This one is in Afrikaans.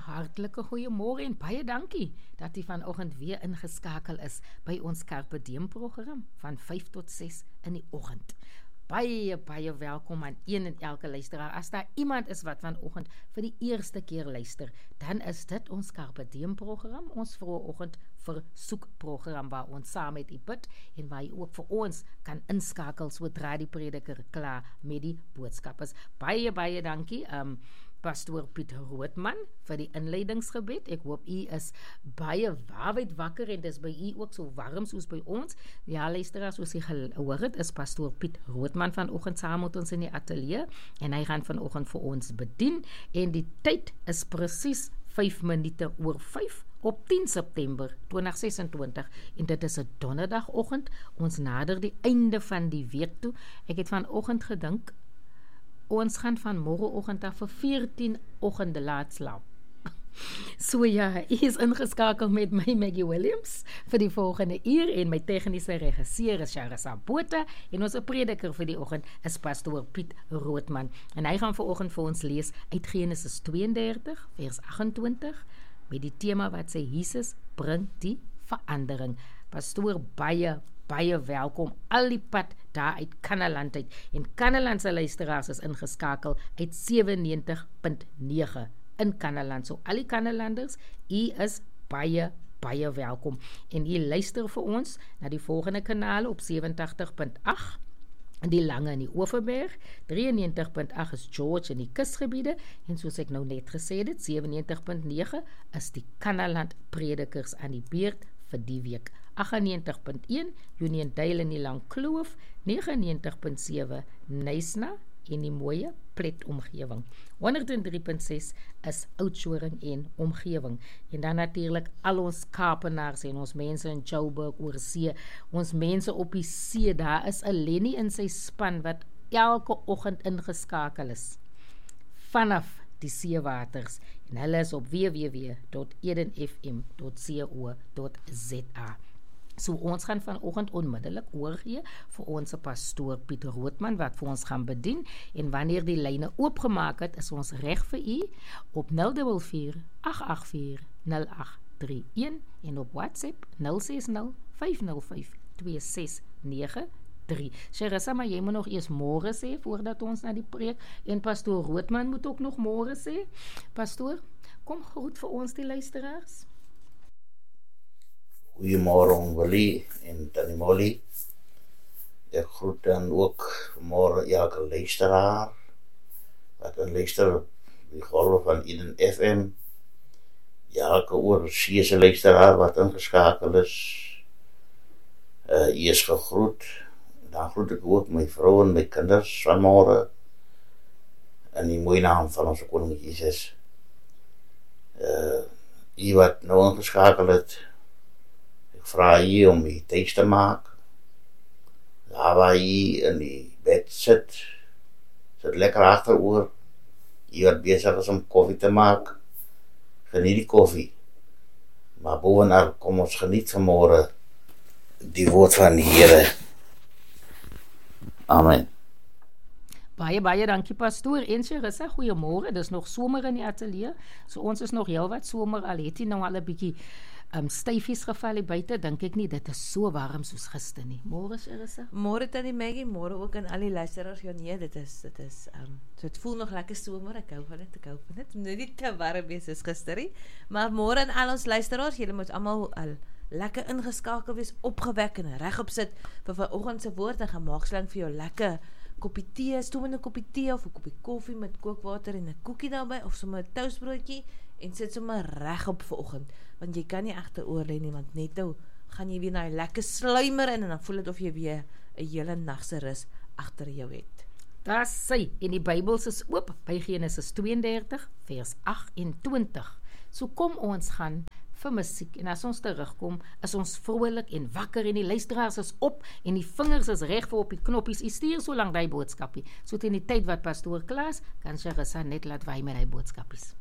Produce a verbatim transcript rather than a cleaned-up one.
hartlike goeiemôre en baie dankie dat u vanoggend weer ingeskakel is by ons Carpe Diem program van vyf tot ses in die oggend. Baie, baie welkom aan een en elke luisteraar. As daar iemand is wat vanoggend vir die eerste keer luister, dan is dit ons Carpe Diem program, ons vroegoggend versoekprogram waar ons saam met u bid en waar u ook vir ons kan inskakel sodra die prediker klaar met die boodskap is. Baie, baie dankie. Um, Pastoor Piet Roodman vir die inleidingsgebed. Ek hoop u is baie waarheid wakker en dis by u ook so warm soos by ons. Ja, luisteraars, soos u gehoor het, is Pastoor Piet Roodman vanoggend saam met ons in die ateljee en hy gaan vanoggend vir ons bedien en die tyd is presies vyf minute oor vyf op tien September twintig sesentwintig en dit is 'n donderdagoggend. Ons nader die einde van die week toe. Ek het vanoggend gedink ons gaan van môreoggend af vir veertien oggende laat slaap. So ja, hy is ingeskakel met my Maggie Williams vir die volgende uur en my tegniese regisseur is Charissa Botha en ons prediker vir die oggend is Pastoor Piet Roodman en hy gaan vanoggend vir ons lees uit Genesis tweeëndertig vers agt-en-twintig met die tema wat sê Jesus bring die verandering. Pastoor, baie baie welkom al die pad daar uit Kannaland uit en Kannaland se luisteraars is ingeskakel uit sewennegentig punt nege in Kannaland. So al die Kannalanders, u is baie baie welkom en u luister vir ons na die volgende kanale op sewentig punt agt in die Lange in die Oeverberg, drieënnegentig punt agt is George in die kusgebiede en soos ek nou net gesê het, sewennegentig punt nege is die Kannaland predikers aan die beurt vir die week. agtennegentig punt een Uniondale in die Lang Kloof, negenennegentig punt sewe Nysna en die mooie Plet omgewing. honderd en drie punt ses is Oudtshoorn en omgewing. En dan natuurlik al ons Kaapenaars en ons mense in Joburg oor see, ons mense op die see, daar is 'n Lenny in sy span wat elke oggend ingeskakel is vanaf die seewaters en hulle is op w w w punt eden f m punt co punt z a. So ons gaan vanoggend onmiddellik oorgee vir ons pastoor Piet Roodman wat vir ons gaan bedien en wanneer die lyne oopgemaak het, is ons reg vir u op nul vier vier agt agt vier nul agt drie een en op WhatsApp nul ses nul vyf nul vyf twee ses nege drie. Charissa, maar jy moet nog eers môre sê voordat ons na die preek en pastoor Roodman moet ook nog môre sê. Pastoor, kom groet vir ons die luisteraars. Goeiemôre om Willie en Tannie Molly. Ek groet dan ook môre elke luisteraar wat dan luister op die golf van Eden F M. Elke oorsee se luisteraar wat ingeskakel is. Uh, u is gegroet. Dan groet ek ook my vrou en my kinders van môre in die mooie naam van ons koning Jesus. Uh, u wat nou ingeskakel het, vra jy om die tuis te maak, daar waar jy in die bed sit, sit lekker agteroor, jy wat besig is om koffie te maak, geniet die koffie, maar bovenal kom ons geniet vanmôre die woord van die Here. Amen. Baie, baie dankie pastoor en Charissa, goeiemôre, dis nog somer in die ateljee, so ons is nog heel wat somer, al het jy nou al 'n bietjie Um, styfies geval buite, dink ek nie, dit is so warm soos gister nie. Môre Charissa? Môre Tannie Maggie, môre ook aan al die luisteraars. Ja nee, dit is, dit is, um, so het voel nog lekker somer, ek hou van dit, ek hou van dit, nou nie te warm wees soos gister nie, maar môre aan al ons luisteraars, julle moet almal al lekker ingeskakel wees, opgewek en regop sit vir vanoggend se woord en gaan maak slang vir jou lekker koppie tee, stoomende koppie tee of 'n koppie koffie met kookwater en 'n koekie daarbey of sommer 'n toastbroodjie en sit sommer regop vanoggend, want jy kan nie agteroor lê nie, want net nou gaan jy weer na 'n lekker sluimer in en dan voel dit of jy weer 'n hele nag se rus agter jou het. Daar sê en die Bybel is oop by Genesis tweeëndertig vers agt-en-twintig. So kom ons gaan vir musiek en as ons terugkom, is ons vrolik en wakker en die luisteraars is op en die vingers is reg vir op die knoppies. U stuur so lank daai boodskapie. So teen die tyd wat pastoor Klaas kan Charissa net laat wy met daai boodskapies.